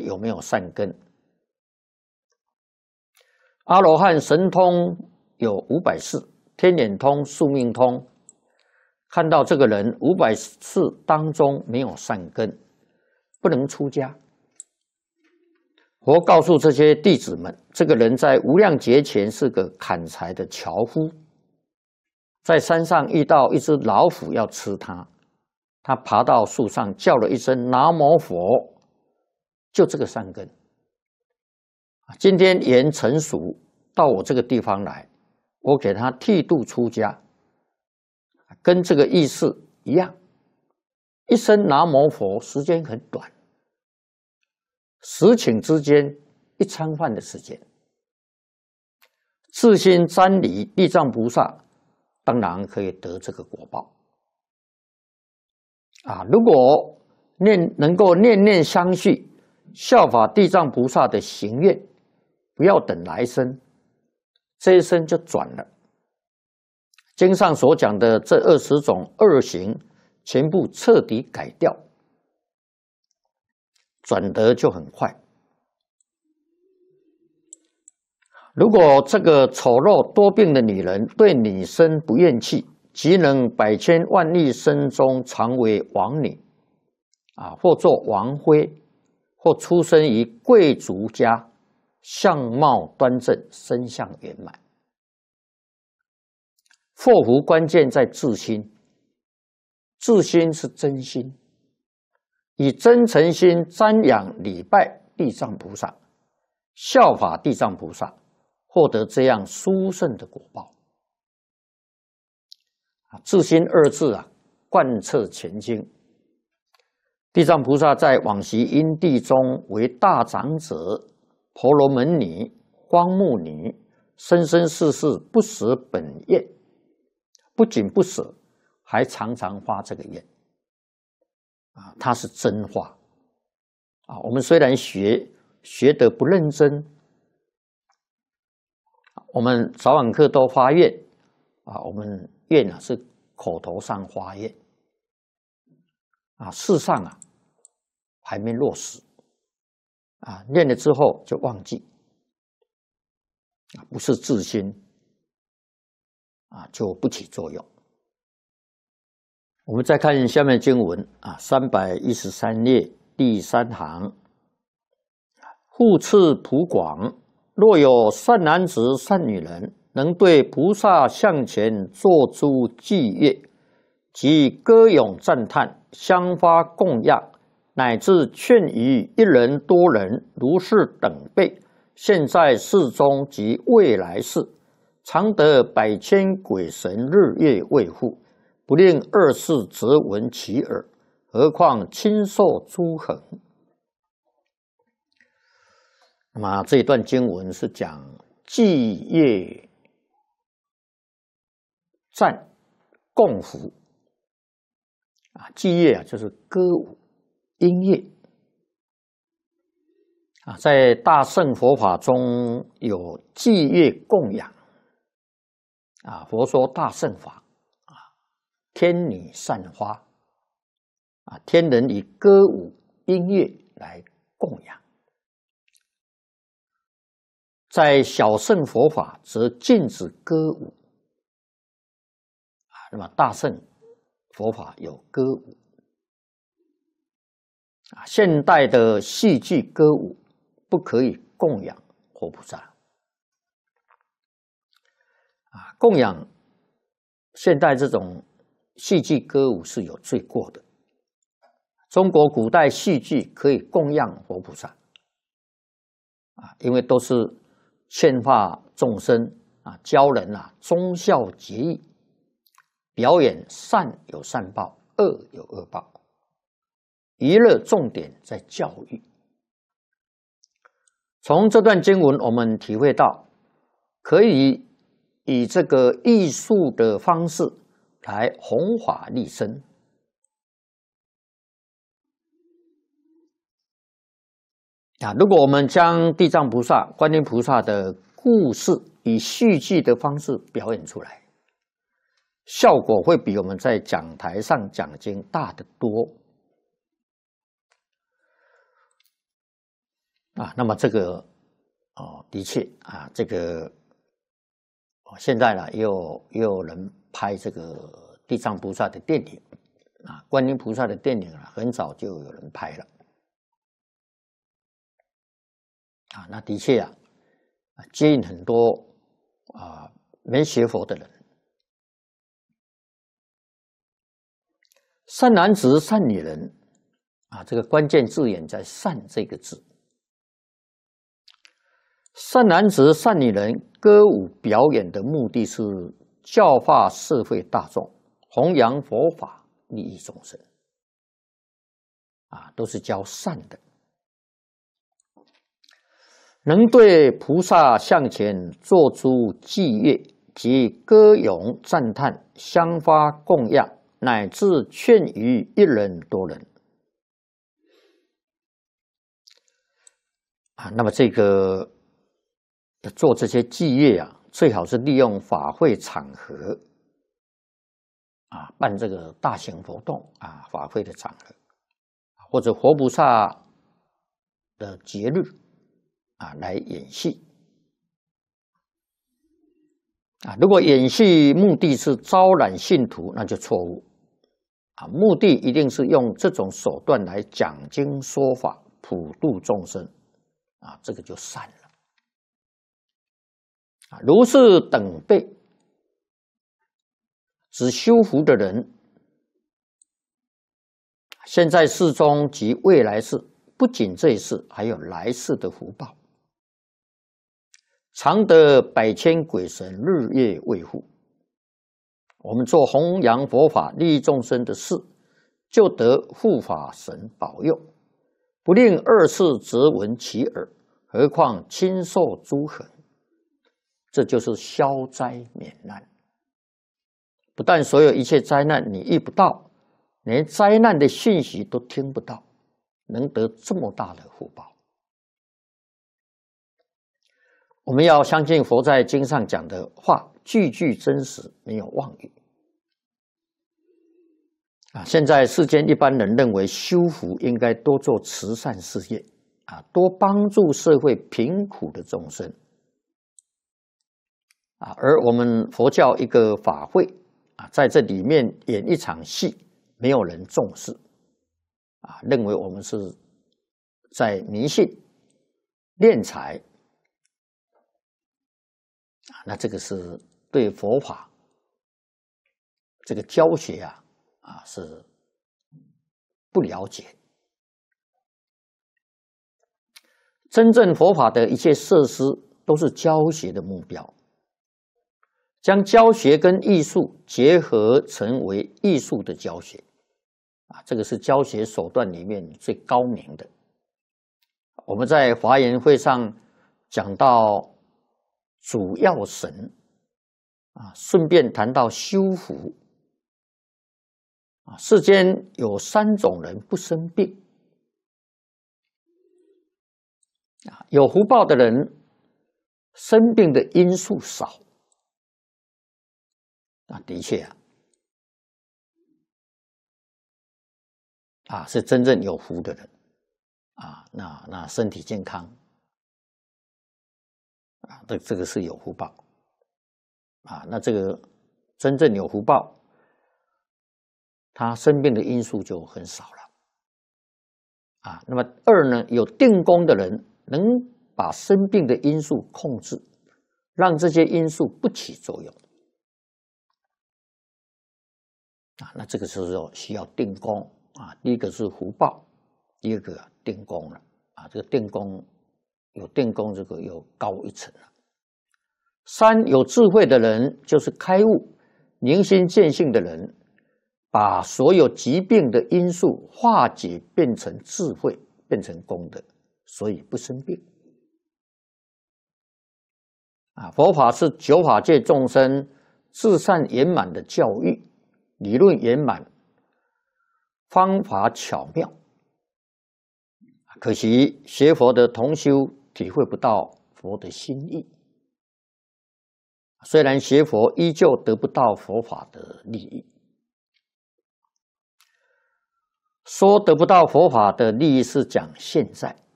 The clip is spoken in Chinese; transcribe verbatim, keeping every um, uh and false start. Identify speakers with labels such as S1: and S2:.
S1: 有没有善根。阿罗汉神通有五百世，天眼通、宿命通，看到这个人五百世当中没有善根，不能出家。佛告诉这些弟子们，这个人在无量劫前是个砍柴的樵夫，在山上遇到一只老虎要吃他，他爬到树上叫了一声南无佛，就这个善根。今天缘成熟，到我这个地方来，我给他剃度出家，跟这个意思一样。一声南无佛，时间很短，十顷之间，一餐饭的时间。自心瞻礼地藏菩萨，当然可以得这个果报。啊，如果念能够念念相续，效法地藏菩萨的行愿，不要等来生，这一生就转了。经上所讲的这二十种恶行，全部彻底改掉，转得就很快。如果这个丑陋多病的女人对女生不厌弃，即能百千万亿生中常为王女，啊，或做王妃，或出生于贵族家，相貌端正，身相圆满。祸福关键在自心，自心是真心，以真诚心瞻仰礼拜地藏菩萨，效法地藏菩萨，获得这样殊胜的果报。自心二字啊，贯彻全经。地藏菩萨在往昔因地中为大长者，婆罗门女、光目女，生生世世不舍本愿，不仅不舍，还常常发这个愿。啊，它是真话。啊，我们虽然学学得不认真，我们早晚课都发愿，啊，我们愿啊是口头上发愿，啊，事上啊还没落实，啊，念了之后就忘记，啊，不是自心，啊，就不起作用。我们再看下面经文啊，三百一十三页第三行，护持普广，若有善男子、善女人，能对菩萨像前作诸伎乐，及歌咏赞叹，香花供养，乃至劝喻一人多人，如是等辈，现在世中及未来世，常得百千鬼神日夜卫护，不令恶事则闻其耳，何况亲受诸恒。那么这一段经文是讲伎乐赞供福啊，伎乐啊就是歌舞音乐啊，在大乘佛法中有伎乐供养啊，佛说大乘法啊，天女散花啊，天人以歌舞音乐来供养。在小乘佛法则禁止歌舞，啊，那么大乘佛法有歌舞，啊，现代的戏剧歌舞不可以供养活菩萨，啊，供养现代这种戏剧歌舞是有罪过的。中国古代戏剧可以供养活菩萨，啊，因为都是劝化众生啊，教人啊忠孝节义，表演善有善报，恶有恶报，娱乐重点在教育。从这段经文，我们体会到，可以以这个艺术的方式来弘法利生。啊，如果我们将地藏菩萨、观音菩萨的故事以戏剧的方式表演出来，效果会比我们在讲台上讲经大得多。 啊，那么这个哦，的确啊，这个现在呢，也有也有人拍这个地藏菩萨的电影啊，观音菩萨的电影啊，很早就有人拍了啊。那的确啊，接引很多啊没学佛的人。善男子、善女人啊，这个关键字眼在“善”这个字。善男子、善女人歌舞表演的目的是教化社会大众，弘扬佛法，利益众生。啊，都是教善的。能对菩萨像前做出祭乐及歌咏赞叹、香花供养，乃至劝喻一人多人。啊，那么这个做这些祭乐啊，最好是利用法会场合啊，办这个大型活动啊，法会的场合，或者活菩萨的节日啊，来演戏啊。如果演戏目的是招揽信徒，那就错误啊。目的一定是用这种手段来讲经说法，普度众生啊，这个就善了。啊，如是等辈，只修福的人，现在世中及未来世，不仅这一世，还有来世的福报，常得百千鬼神日夜卫护。我们做弘扬佛法、利益众生的事，就得护法神保佑，不令二世则闻其耳，何况亲受诸痕。这就是消灾免难。不但所有一切灾难你遇不到，连灾难的讯息都听不到，能得这么大的福报。我们要相信佛在经上讲的话，句句真实，没有妄语。啊，现在世间一般人认为修福应该多做慈善事业，啊，多帮助社会贫苦的众生。啊，而我们佛教一个法会啊，在这里面演一场戏，没有人重视，啊，认为我们是在迷信、敛财，啊，那这个是对佛法这个教学啊，啊是不了解。真正佛法的一切设施都是教学的目标。将教学跟艺术结合成为艺术的教学，啊，这个是教学手段里面最高明的。我们在华严会上讲到主要神，啊，顺便谈到修福。啊，世间有三种人不生病，啊，有福报的人，生病的因素少。啊，的确啊，啊是真正有福的人，啊，那那身体健康，啊，这这个是有福报，啊，那这个真正有福报，他生病的因素就很少了，啊，那么二呢，有定功的人能把生病的因素控制，让这些因素不起作用。啊，那这个时候需要定功啊。第一个是福报，第二个定功了啊。这个定功有定功，这个又高一层了。三有智慧的人，就是开悟、明心见性的人，把所有疾病的因素化解，变成智慧，变成功德，所以不生病。啊，佛法是九法界众生至善圆满的教育。理论圆满，方法巧妙，可惜学佛的同修体会不到佛的心意。虽然学佛，依旧得不到佛法的利益。说得不到佛法的利益是讲现在，